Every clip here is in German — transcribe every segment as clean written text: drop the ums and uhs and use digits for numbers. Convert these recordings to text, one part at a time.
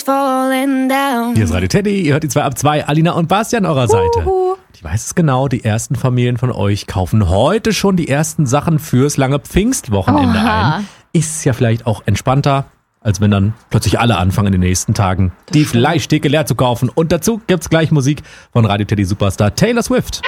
falling down. Hier ist Radio Teddy, ihr hört die 2 ab 2, Alina und Bastian an eurer Seite. Ich weiß es genau, die ersten Familien von euch kaufen heute schon die ersten Sachen fürs lange Pfingstwochenende ein. Ist ja vielleicht auch entspannter, als wenn dann plötzlich alle anfangen in den nächsten Tagen, die Fleischtheke leer zu kaufen. Und dazu gibt's gleich Musik von Radio Teddy Superstar Taylor Swift.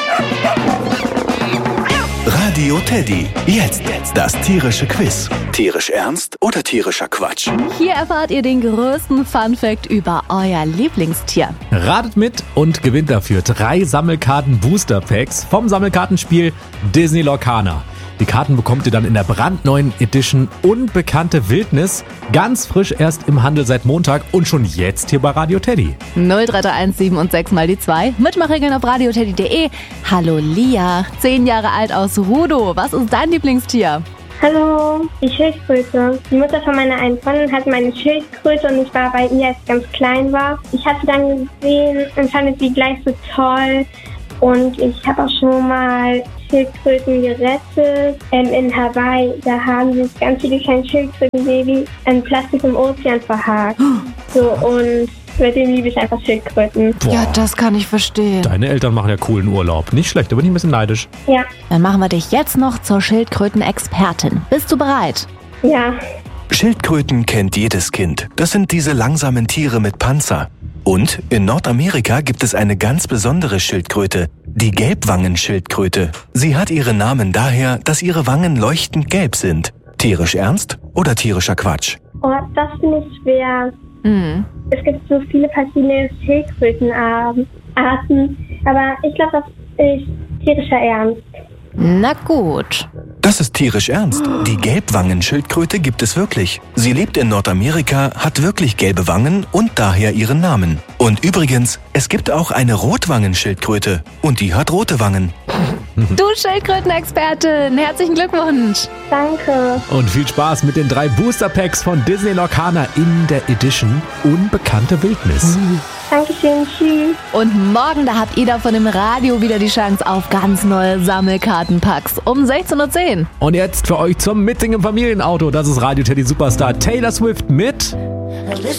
Radio Teddy, jetzt das tierische Quiz. Tierisch ernst oder tierischer Quatsch? Hier erfahrt ihr den größten Funfact über euer Lieblingstier. Ratet mit und gewinnt dafür 3 Sammelkarten-Booster-Packs vom Sammelkartenspiel Disney Lorcaner. Die Karten bekommt ihr dann in der brandneuen Edition Unbekannte Wildnis. Ganz frisch erst im Handel seit Montag und schon jetzt hier bei Radio Teddy. 0331 7 und 6 mal die 2. Mitmachregeln auf radioteddy.de. Hallo Lia, 10 Jahre alt aus Rudow. Was ist dein Lieblingstier? Hallo, die Schildkröte. Die Mutter von meiner einen Freundin hatte meine Schildkröte und ich war bei ihr, als ich ganz klein war. Ich hatte dann gesehen und fand sie gleich so toll. Und ich habe auch schon mal Schildkröten gerettet. In Hawaii, da haben sich ganz viele kleine Schildkrötenbabys in Plastik im Ozean verhakt. So, und seitdem liebe ich einfach Schildkröten. Boah, Ja, das kann ich verstehen. deine Eltern machen ja coolen Urlaub. Nicht schlecht, da bin ich ein bisschen neidisch. Ja, Dann machen wir dich jetzt noch zur Schildkröten-Expertin. Bist du bereit? ja. Schildkröten kennt jedes Kind. Das sind diese langsamen Tiere mit Panzer. Und in Nordamerika gibt es eine ganz besondere Schildkröte, die Gelbwangenschildkröte. Sie hat ihren Namen daher, dass ihre Wangen leuchtend gelb sind. Tierisch ernst oder tierischer Quatsch? Oh, das finde ich schwer. Es gibt so viele verschiedene Schildkrötenarten. Aber ich glaube, das ist tierischer Ernst. Na gut. Das ist tierisch ernst. Die Gelbwangenschildkröte gibt es wirklich. Sie lebt in Nordamerika, hat wirklich gelbe Wangen und daher ihren Namen. Und übrigens, es gibt auch eine Rotwangenschildkröte und die hat rote Wangen. Du Schildkröten-Expertin, herzlichen Glückwunsch. Danke. Und viel Spaß mit den 3 Booster-Packs von Disney Lorcaner in der Edition Unbekannte Wildnis. Dankeschön. Tschüss. Und morgen, da habt ihr da von dem Radio wieder die Chance auf ganz neue Sammelkartenpacks um 16:10 Uhr. Und jetzt für euch zum Mitsingen im Familienauto. Das ist Radio Teddy Superstar Taylor Swift mit...